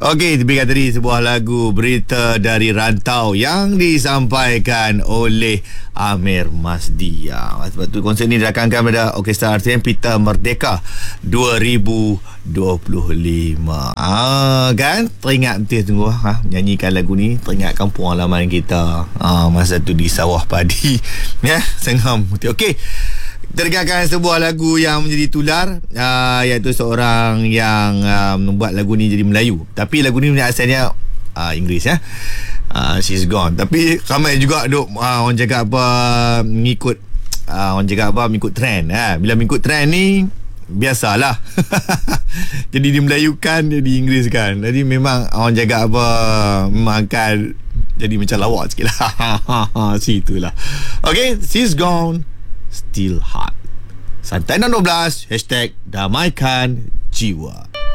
Okey, diberikan tadi sebuah lagu Berita dari Rantau yang disampaikan oleh Amir Masdi. Sebab tu konsert ni dirakamkan pada Orkestra RTM Pita Merdeka 2025. Kan? Teringat betul tunggu nyanyikan lagu ni, teringat kampung halaman kita. Masa tu di sawah padi. Ya, sengam. Okey. Kita dengarkan sebuah lagu yang menjadi tular, iaitu seorang yang membuat lagu ni jadi Melayu. Tapi lagu ni asalnya Inggeris ya. She's Gone. Tapi ramai juga orang cakap apa mengikut mengikut trend. Bila mengikut trend ni biasalah. Jadi dimelayukan, jadi Inggeris kan. Jadi memang orang cakap apa memang akan jadi macam lawak sikit lah. Situlah. Okay, She's Gone, Still Hot. Santai 12 #Damaikan Jiwa.